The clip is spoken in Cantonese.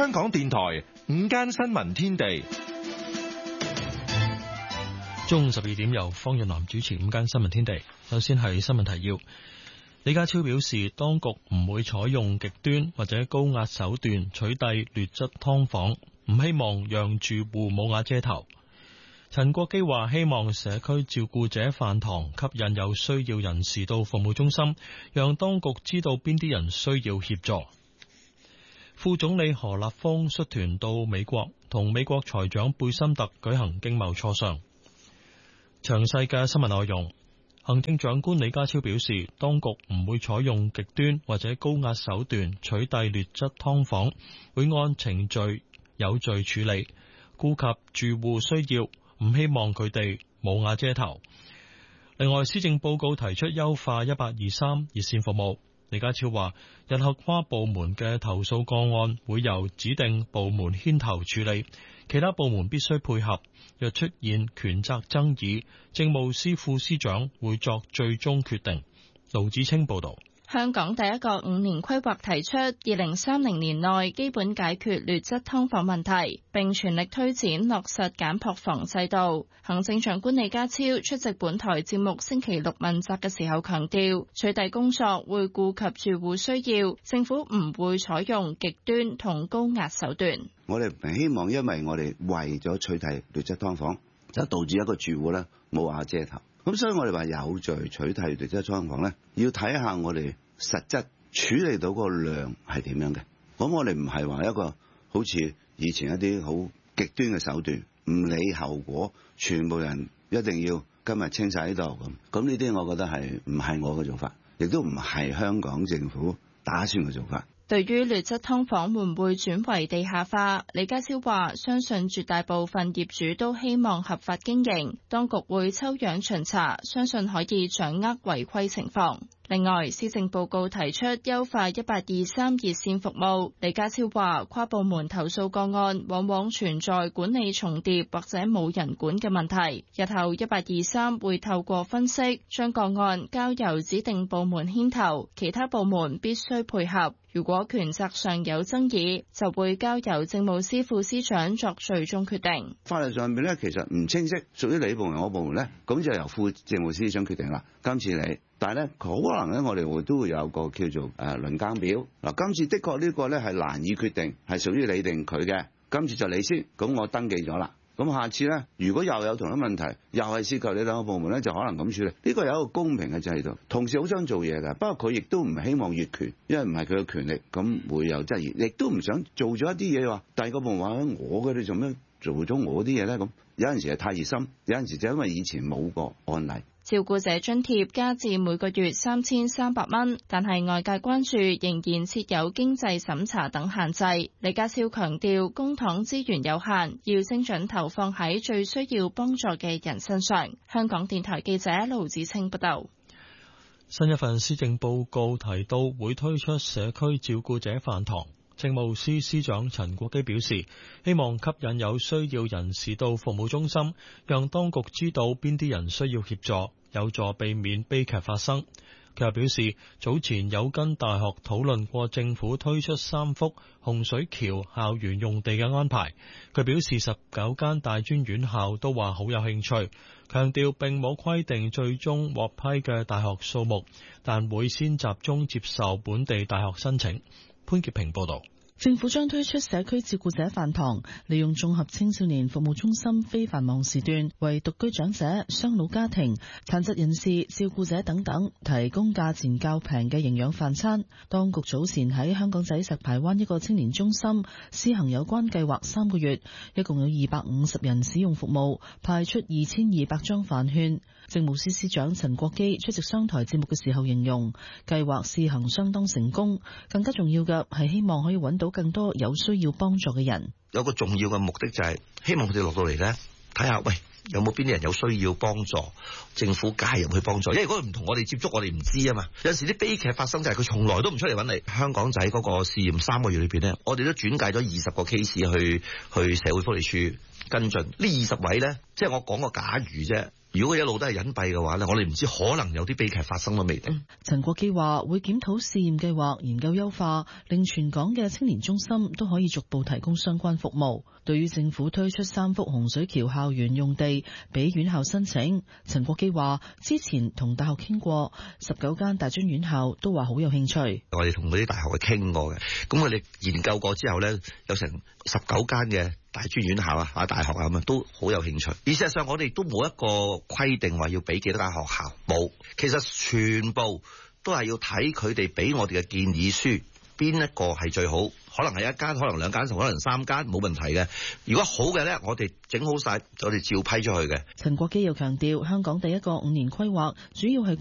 香港電台午間新聞天地， 中午12點由方潤南主持午間新聞天地。首先係新聞提要。李家超表示，當局唔會採用極端或者高壓手段取締劣質劏房，唔希望讓住戶冇瓦遮頭。陳國基話，希望社區照顧者飯堂吸引有需要人士到服務中心，讓當局知道邊啲人需要協助。副總理何立峰率團到美國，同美國財長貝森特舉行經貿磋商。詳細嘅新聞內容。行政長官李家超表示，當局唔會採用極端或者高壓手段取締劣質劏房，會按程序有序處理，顧及住戶需要，唔希望佢哋冇瓦遮頭。另外，施政報告提出優化1823熱線服務。李家超話，日後跨部門嘅投訴個案會由指定部門牽頭處理，其他部門必須配合。若出現權責爭議，政務司副司長會作最終決定。盧子清報道。 香港第一個5年規劃提出2030年內基本解決劣質劏房問題，並全力推展落實簡樸房制度。行政長官李家超出席本台節目星期六問責嘅時候強調，取締工作會顧及住戶需要，政府唔會採用極端同高壓手段。 我哋唔希望因為我哋為咗取締劣質劏房，就導致一個住戶咧冇瓦遮頭。咁所以我哋話有序取締劣質劏房咧，要睇下我哋實質處理到個量係點樣嘅。咁我哋唔係話一個好似以前一啲好極端嘅手段，唔理後果，全部人一定要今日清晒呢度咁。咁呢啲我覺得係唔係我嘅做法，亦都唔係香港政府打算嘅做法。 對於劣質劏房會唔會轉為地下化，李家超話相信絕大部分業主都希望合法經營，當局會抽樣巡查，相信可以掌握違規情況。另外，施政報告提出優化1823熱線服務。李家超話，跨部門投訴個案往往存在管理重疊或者冇人管嘅問題。日後1823會透過分析，將個案交由指定部門牽頭，其他部門必須配合。如果權責上有爭議，就會交由政務司副司長作最終決定。 法律上面咧，其實唔清晰，屬於你部門我部門咧，咁就由副政務司長決定啦。今次你，但係咧可能咧，我哋都會有個叫做輪更表。嗱，今次的確呢個咧係難以決定，係屬於你定佢嘅。今次就你先，咁我登記咗啦。咁下次咧，如果又有同一問題，又係涉及你兩個部門咧，就可能咁處理。呢個有一個公平嘅制度，同事好想做嘢㗎，不過佢亦都唔希望越權，因為唔係佢嘅權力，咁會有質疑，亦都唔想做咗一啲嘢話，第二個部門話我嘅，你做咩做咗我啲嘢咧？咁有陣時係太熱心，有陣時就因為以前冇個案例。 照顧者津貼加至每個月3300蚊，但係外界關注仍然設有經濟審查等限制。李家超強調，公帑資源有限，要精準投放喺最需要幫助嘅人身上。香港電台記者盧子清報道。 新一份施政報告提到會推出社區照顧者飯堂。政務司司長陳國基表示，希望吸引有需要人士到服務中心，讓當局知道邊啲人需要協助，有助避免悲劇發生。佢又表示，早前有跟大學討論過政府推出3幅洪水橋校園用地嘅安排。佢表示19間大專院校都話好有興趣，強調並冇規定最終獲批嘅大學數目，但會先集中接受本地大學申請。潘潔平報道。 政府將推出社區照顧者飯堂，利用綜合青少年服務中心非繁忙時段，為獨居長者、雙老家庭、殘疾人士、照顧者等等提供價錢較平嘅營養飯餐。當局早前喺香港仔石排灣一個青年中心施行有關計劃3個月，一共有250人使用服務，派出2200張飯券。政務司司長陳國基出席商台節目嘅時候形容，計劃試行相當成功，更加重要嘅係希望可以揾到更多有需要幫助嘅人。 有個重要嘅目的就係希望佢哋落到嚟呢，睇下喂有冇邊啲人有需要幫助，政府介入去幫助。因為如果佢唔同我哋接觸，我哋唔知啊嘛。有陣時啲悲劇發生就係佢從來都唔出嚟揾你。香港仔嗰個試驗3個月裏邊呢，我哋都轉介咗20個 case 去社會福利署跟進。呢20位呢，即係我講個假如啫。 如果一路都係隱蔽嘅話咧，我哋唔知可能有啲悲劇發生都未定。 陳國基話會檢討試驗計劃，研究優化，令全港嘅青年中心都可以逐步提供相關服務。對於政府推出3幅洪水橋校園用地俾院校申請，陳國基話之前同大學傾過，19間大專院校都話好有興趣。 我哋同嗰啲大學去傾過嘅，咁我哋研究過之後咧，有成19間嘅大專院校啊、大學啊咁啊，都好有興趣。而事實上，我哋都冇一個規定話要俾幾多間學校，冇。其實全部都係要睇佢哋俾我哋嘅建議書，邊一個係最好。可能係1間，可能2間，可能3間，冇問題嘅。如果好嘅咧，我哋整好晒，我哋照批出去嘅。 陳國基又強調，香港第一個5年規劃主要係